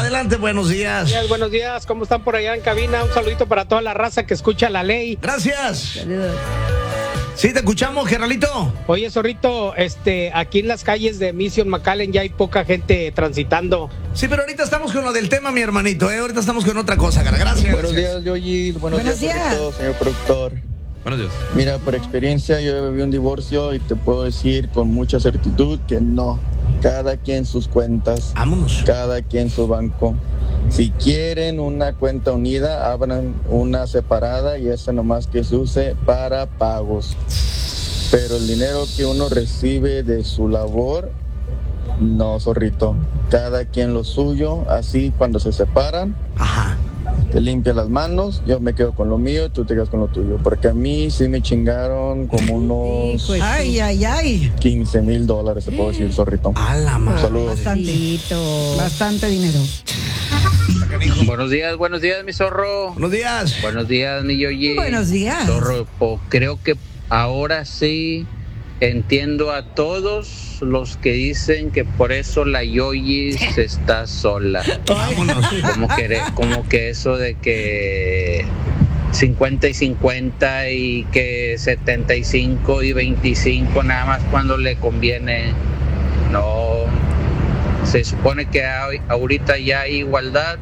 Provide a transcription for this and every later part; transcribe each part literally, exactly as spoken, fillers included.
Adelante, buenos días. Buenos días, buenos días. ¿Cómo están por allá en cabina? Un saludito para toda la raza que escucha la ley. Gracias. Saludos. Sí, te escuchamos, Geralito. Oye, Zorrito, este, aquí en las calles de Mission McAllen ya hay poca gente transitando. Sí, pero ahorita estamos con lo del tema, mi hermanito, ¿eh? Ahorita estamos con otra cosa, cara. Gracias. Buenos gracias. días, Yoyi. Buenos, Buenos días, días. Zorrito, señor productor. Buenos días. Mira, por experiencia, yo viví un divorcio y te puedo decir con mucha certitud que no. Cada quien sus cuentas, Vámonos. cada quien su banco. Si quieren una cuenta unida, abran una separada y esa nomás que se use para pagos. Pero el dinero que uno recibe de su labor, no, Zorrito. Cada quien lo suyo, así cuando se separan, Ajá. te limpia las manos, yo me quedo con lo mío y tú te quedas con lo tuyo. Porque a mí sí me chingaron como unos Hijo, Ay, ay, ay. quince mil dólares, te puedo decir, Zorrito. A la madre. Saludos. Bastante. Bastantito. Bastante dinero. Buenos días, buenos días, mi zorro. Buenos días. Buenos días, mi Yoyi. Buenos días. Zorro, po- creo que ahora sí entiendo a todos los que dicen que por eso la Yoyi está sola. Vámonos. Como que, como que eso de que cincuenta y cincuenta y que setenta y cinco y veinticinco nada más cuando le conviene. No, se supone que hay- ahorita ya hay igualdad.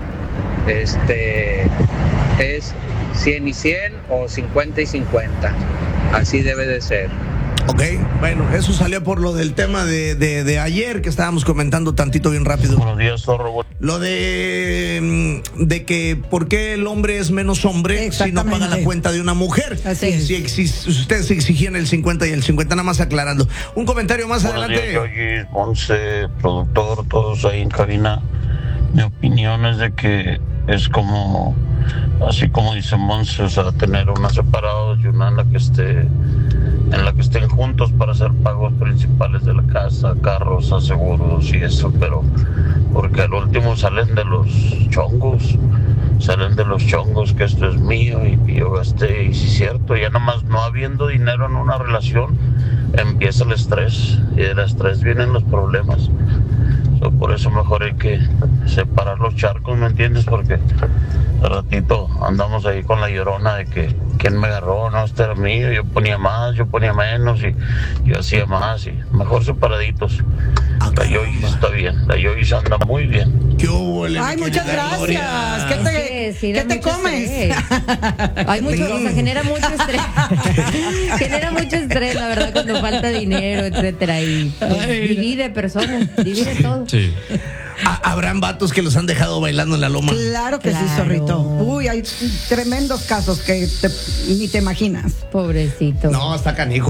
Este es cien y cien o cincuenta y cincuenta. Así debe de ser. Ok, bueno, eso salió por lo del tema de, de, de ayer que estábamos comentando tantito bien rápido. Buenos días, zorro. Lo de, mm, de que por qué el hombre es menos hombre si no paga la Exactamente. cuenta de una mujer. Así es. Si exis- ustedes exigían el cincuenta y el cincuenta, nada más aclarando. Un comentario más Buenos días, adelante. Yoyi, Monse, productor, todos ahí en cabina. Mi opinión es de que es como, así como dice Monse, o sea, tener una separados y una en la que esté, en la que estén juntos para hacer pagos principales de la casa, carros, seguros y eso, pero porque al último salen de los chongos, salen de los chongos que esto es mío y que yo gasté, y si es cierto, ya nomás no habiendo dinero en una relación, empieza el estrés, y del estrés vienen los problemas. So, por eso mejor hay que separar los charcos, ¿me entiendes? Porque al ratito andamos ahí con la llorona de que quién me agarró, no, este era mío, yo ponía más, yo ponía menos y yo hacía más, y mejor separaditos. Ah, La Yoyi caramba. está bien, la Yoyi anda muy bien. ¿Qué hubo, le- Ay, mi muchas querida gracias. Gloria? ¿Qué Es te, que sí da ¿qué te mucho comes? estrés. Hay mucho, o sea, genera mucho estrés. Genera mucho estrés, la verdad, cuando falta dinero, etcétera. Y pues, divide personas, divide todo. Sí. Ah, habrán vatos que los han dejado bailando en la loma. Claro que sí, Claro. Zorrito. Uy, hay tremendos casos que te- ni te imaginas. Pobrecito. No, está canijo.